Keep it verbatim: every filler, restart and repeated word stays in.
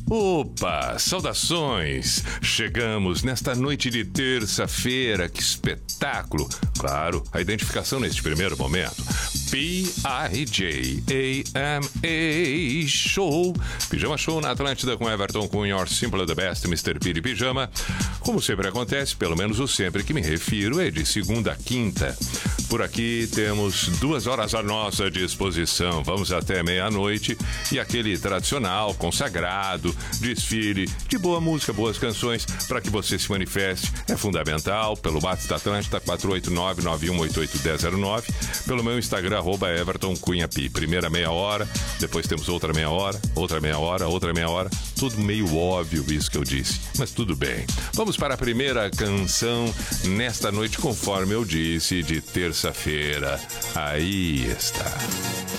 Opa, saudações! Chegamos nesta noite de terça-feira, que espetáculo! Claro, a identificação neste primeiro momento. P I J A M A Show. Pijama Show na Atlântida com Everton Cunha, Your Simple the Best, mister Piri Pijama. Como sempre acontece, pelo menos o sempre que me refiro é de segunda a quinta. Por aqui temos duas horas à nossa disposição. Vamos até meia-noite e aquele tradicional, consagrado, desfile de boa música, boas canções para que você se manifeste. É fundamental pelo WhatsApp da Atlântida quatro oito nove, nove um oito oito, um zero zero nove, pelo meu Instagram, arroba Everton Cunha Pi. Primeira meia hora, depois temos outra meia hora, outra meia hora, outra meia hora. Tudo meio óbvio isso que eu disse, mas tudo bem. Vamos para a primeira canção nesta noite, conforme eu disse, de terça-feira. Aí está.